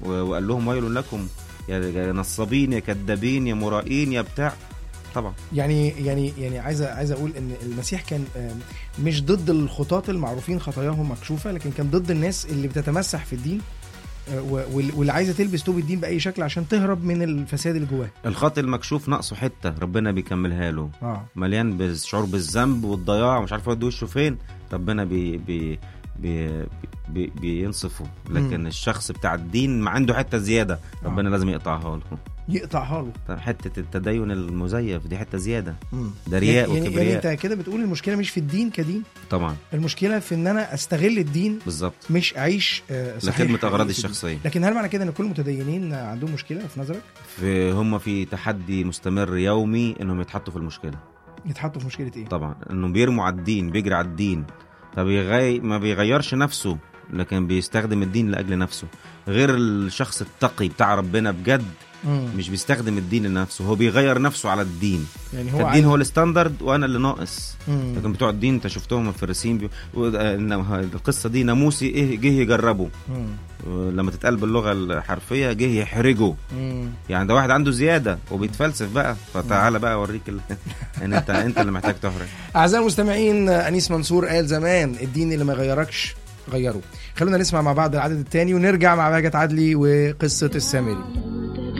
وقال لهم ويل لكم يا نصابين يا كذابين يا مرائين يا بتاع. طبعا يعني عايز اقول ان المسيح كان مش ضد الخطاة المعروفين خطاياهم مكشوفة، لكن كان ضد الناس اللي بتتمسح في الدين واللي عايزه تلبس توب الدين باي شكل عشان تهرب من الفساد اللي جواه. الخاطئ المكشوف ناقصه حته ربنا بيكملها له. مليان بالشعور بالذنب والضياع ومش عارف يودي وشه فين، ربنا بينصفه. لكن الشخص بتاع الدين ما عنده حته زياده ربنا لازم يقطعها له. طب حته التدين المزيف دي حته زياده، ده رياء وكبرياء. يعني انت كده بتقول المشكله مش في الدين كدين، طبعا المشكله في ان انا استغل الدين بالظبط، مش اعيش لخدمه اغراضي الشخصيه. لكن هل معنى كده ان كل المتدينين عندهم مشكله في نظرك؟ هم في تحدي مستمر يومي انهم يتحطوا في المشكله. يتحطوا في مشكله ايه؟ طبعا انهم بيرموا على الدين، بيجري على الدين، ما بيغيرش نفسه لكن بيستخدم الدين لاجل نفسه. غير الشخص التقي بتاع ربنا بجد مش بيستخدم الدين لنفسه، هو بيغير نفسه على الدين. يعني هو الدين هو الستاندرد وانا اللي ناقص. لكن بتوع الدين انت شفتهم الفريسيين القصه دي ناموسي جه يجربه، لما تتقال باللغه الحرفيه جه يحرجه. يعني ده واحد عنده زياده وبيتفلسف بقى، فتعالى بقى اوريك يعني انت اللي محتاج تحرج. اعزائي المستمعين، انيس منصور قال زمان الدين اللي ما يغيركش غيره. خلونا نسمع مع بعض العدد الثاني ونرجع مع بهجت عدلي وقصه السامري.